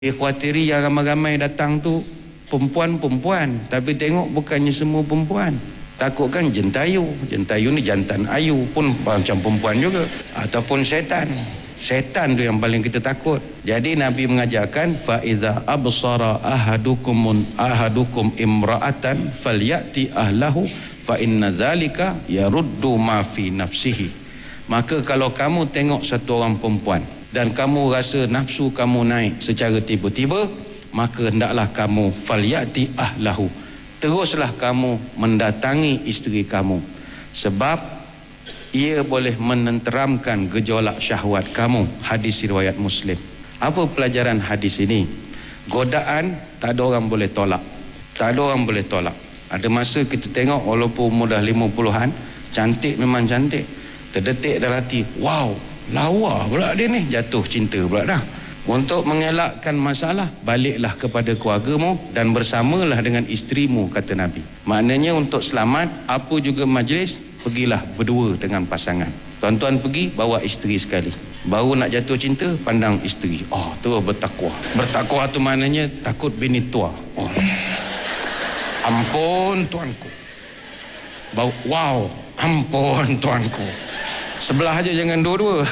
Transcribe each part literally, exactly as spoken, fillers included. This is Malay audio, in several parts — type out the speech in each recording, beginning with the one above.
Dia khawatiri yang ramai-ramai datang tu perempuan-perempuan, tapi tengok bukannya semua perempuan. Takutkan jentayu, jentayu ni jantan ayu pun macam perempuan juga, ataupun syaitan. Syaitan tu yang paling kita takut. Jadi Nabi mengajarkan fa iza absara ahadukum ahadukum imra'atan falyati ahlahu fa inna zalika yaruddu ma fi nafsihi. Maka kalau kamu tengok satu orang perempuan dan kamu rasa nafsu kamu naik secara tiba-tiba, maka hendaklah kamu falyati ahlahu, teruslah kamu mendatangi isteri kamu, sebab ia boleh menenteramkan gejolak syahwat kamu. Hadis riwayat Muslim. Apa pelajaran hadis ini? Godaan tak ada orang boleh tolak, tak ada orang boleh tolak. Ada masa kita tengok walaupun umur dah lima puluhan, cantik memang cantik, terdetik dalam hati, wow, lawa pula dia ni, jatuh cinta pula dah. Untuk mengelakkan masalah, baliklah kepada keluargamu dan bersamalah dengan isterimu, kata Nabi. Maknanya untuk selamat apa juga majlis, pergilah berdua dengan pasangan. Tuan-tuan pergi bawa isteri sekali. Baru nak jatuh cinta, pandang isteri. Oh, terus bertakwa. Bertakwa tu maknanya takut bini tua. Oh, ampun tuanku. Bau, wow, ampun tuanku. Sebelah aja, jangan dua-dua.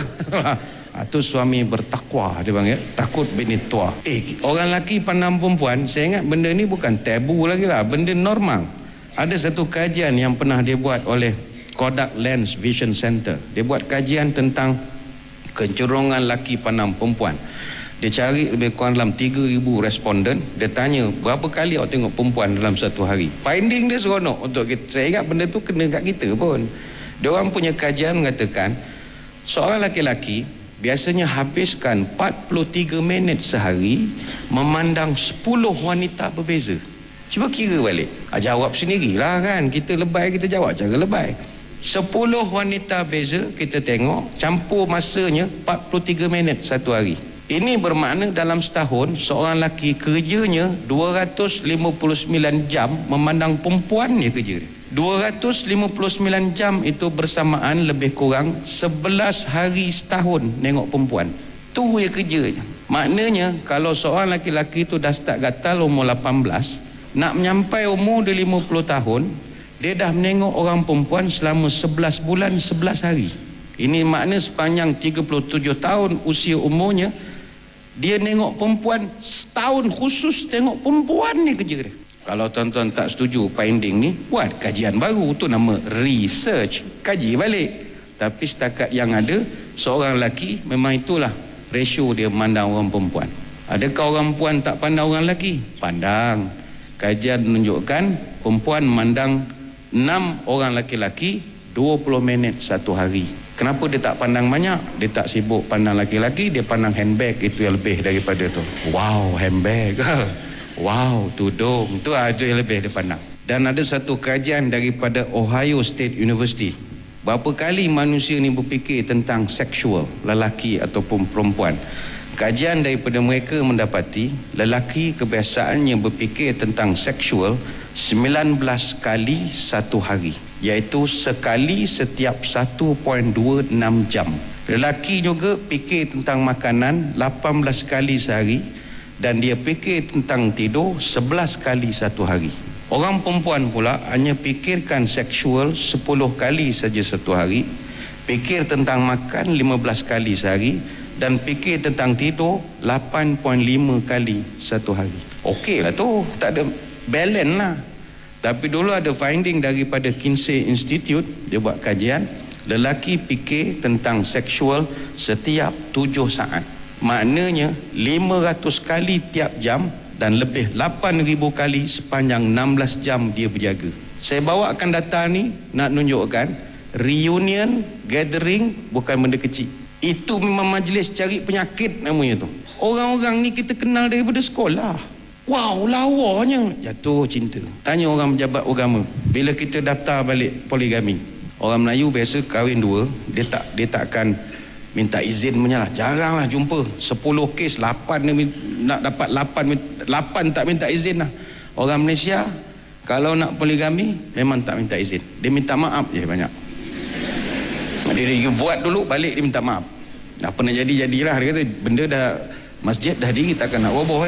Itu suami bertakwa, dia bang, ya? Takut bini tua. Eh, orang lelaki pandang perempuan, saya ingat benda ni bukan tabu lagi lah, benda normal. Ada satu kajian yang pernah dia buat oleh Kodak Lens Vision Center. Dia buat kajian tentang kecenderungan lelaki pandang perempuan. Dia cari lebih kurang dalam tiga ribu responden. Dia tanya, berapa kali awak tengok perempuan dalam satu hari? Finding dia seronok untuk kita. Saya ingat benda tu kena kat kita pun. Dia orang punya kajian mengatakan, seorang lelaki-lelaki biasanya habiskan empat puluh tiga minit sehari memandang sepuluh wanita berbeza. Cuba kira balik. Ah, jawab sendirilah kan. Kita lebay, kita jawab cara lebay. sepuluh wanita beza kita tengok, campur masanya empat puluh tiga minit satu hari. Ini bermakna dalam setahun seorang lelaki kerjanya dua ratus lima puluh sembilan jam memandang perempuan dia kerja. dua ratus lima puluh sembilan jam itu bersamaan lebih kurang sebelas hari setahun nengok perempuan. Tu dia kerjanya. Maknanya kalau seorang lelaki-lelaki tu dah start gatal umur lapan belas, nak menyampai umur dia lima puluh tahun, dia dah menengok orang perempuan selama sebelas bulan sebelas hari. Ini makna sepanjang tiga puluh tujuh tahun usia umurnya, dia nengok perempuan setahun khusus tengok perempuan ni kerja dia. Kalau tuan-tuan tak setuju finding ni, buat kajian baru, tu nama research, kaji balik. Tapi setakat yang ada, seorang lelaki memang itulah ratio dia memandang orang perempuan. Adakah orang perempuan tak pandang orang lelaki? Pandang. Kajian menunjukkan perempuan memandang enam orang lelaki-lelaki dua puluh minit satu hari. Kenapa dia tak pandang banyak? Dia tak sibuk pandang lelaki-lelaki, dia pandang handbag, itu yang lebih daripada tu. Wow, handbag. Wow, tudung. Itu aja yang lebih dia pandang. Dan ada satu kajian daripada Ohio State University. Berapa kali manusia ni berfikir tentang seksual, lelaki ataupun perempuan. Kajian daripada mereka mendapati lelaki kebiasaannya berfikir tentang seksual sembilan belas kali satu hari, iaitu sekali setiap satu perpuluhan dua enam jam. Lelaki juga fikir tentang makanan lapan belas kali sehari, dan dia fikir tentang tidur sebelas kali satu hari. Orang perempuan pula hanya fikirkan seksual sepuluh kali saja satu hari, fikir tentang makan lima belas kali sehari, dan fikir tentang tidur lapan perpuluhan lima kali satu hari. Okey lah tu, tak ada balance lah. Tapi dulu ada finding daripada Kinsey Institute, dia buat kajian, lelaki fikir tentang seksual setiap tujuh saat. Maknanya lima ratus kali tiap jam, dan lebih lapan ribu kali sepanjang enam belas jam dia berjaga. Saya bawakan data ni nak tunjukkan reunion, gathering bukan benda kecil. Itu memang majlis cari penyakit namanya tu. Orang-orang ni kita kenal daripada sekolah. Wow, lawanya, jatuh cinta. Tanya orang pejabat agama, bila kita daftar balik poligami, orang Melayu biasa kahwin dua, dia tak dia takkan minta izin punya lah. Jarang lah jumpa sepuluh kes, lapan nak dapat lapan, lapan tak minta izin lah. Orang Malaysia kalau nak poligami memang tak minta izin, dia minta maaf je banyak. Dia, dia buat dulu, balik dia minta maaf. Dah pernah jadi-jadilah. Dia kata benda dah masjid dah diri takkan nak roboh.